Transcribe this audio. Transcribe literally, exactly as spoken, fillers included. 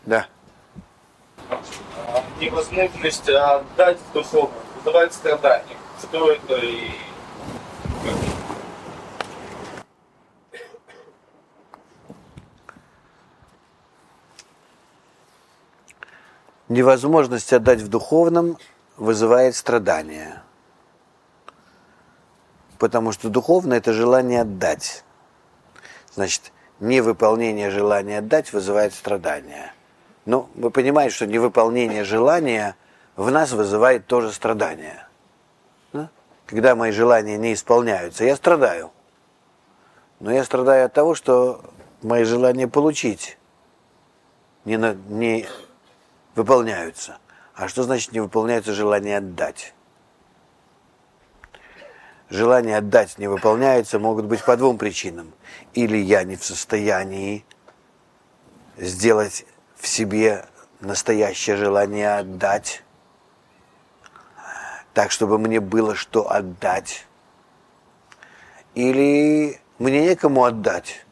Да. Невозможность отдать в духовное вызывает страдания. Что это и Невозможность отдать в духовном вызывает страдания. Потому что духовное – это желание отдать. Значит, невыполнение желания отдать вызывает страдания. Ну, вы понимаете, что невыполнение желания в нас вызывает тоже страдания. Да? Когда мои желания не исполняются, я страдаю. Но я страдаю от того, что мои желания получить не, на, не выполняются. А что значит не выполняются желания отдать? Желания отдать не выполняются могут быть по двум причинам. Или я не в состоянии сделать в себе настоящее желание отдать, так, чтобы мне было что отдать. Или мне некому отдать.